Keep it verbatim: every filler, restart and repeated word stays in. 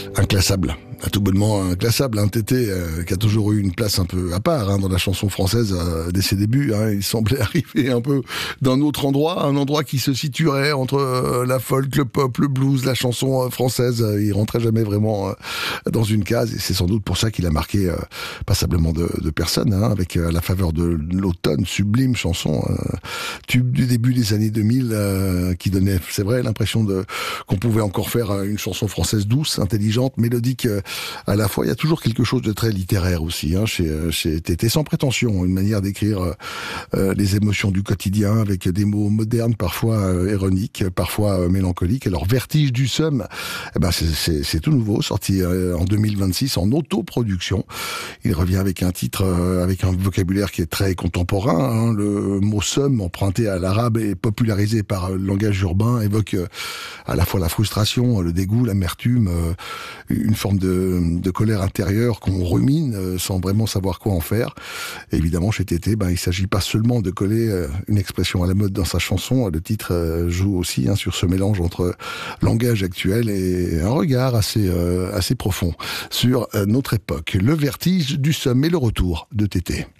inclassable. À tout bonnement inclassable, un Tété euh, qui a toujours eu une place un peu à part hein, dans la chanson française euh, dès ses débuts. Hein, il semblait arriver un peu d'un autre endroit, un endroit qui se situerait entre euh, la folk, le pop, le blues, la chanson euh, française. Euh, il rentrait jamais vraiment euh, dans une case et c'est sans doute pour ça qu'il a marqué euh, passablement de, de personnes, hein, avec euh, à la faveur de l'automne, sublime chanson, euh, tube du début des années deux mille, euh, qui donnait, c'est vrai, l'impression de qu'on pouvait encore faire euh, une chanson française douce, intelligente, mélodique. Euh, à la fois, il y a toujours quelque chose de très littéraire aussi hein, chez, chez Tété, sans prétention, une manière d'écrire euh, les émotions du quotidien avec des mots modernes, parfois euh, ironiques, parfois euh, mélancoliques. Alors Vertige du Somme, eh ben c'est, c'est, c'est tout nouveau, sorti euh, en deux mille vingt-six en autoproduction. Il revient avec un titre, euh, avec un vocabulaire qui est très contemporain. Hein. Le mot somme, emprunté à l'arabe et popularisé par le langage urbain, évoque euh, à la fois la frustration, le dégoût, l'amertume, euh, une forme de de colère intérieure qu'on rumine euh, sans vraiment savoir quoi en faire. Et évidemment, chez Tété, ben, il s'agit pas seulement de coller euh, une expression à la mode dans sa chanson. Le titre euh, joue aussi hein, sur ce mélange entre langage actuel et un regard assez euh, assez profond sur euh, notre époque. Le Vertige du Somme et le retour de Tété.